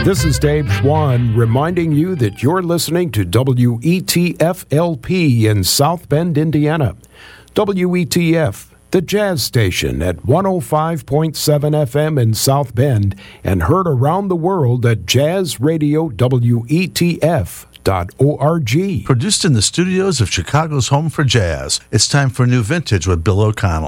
This is Dave Schwann reminding you that you're listening to WETF-LP in South Bend, Indiana. WETF, the jazz station at 105.7 FM in South Bend and heard around the world at jazzradiowetf.org. Produced in the studios of Chicago's Home for Jazz, it's time for New Vintage with Bill O'Connell.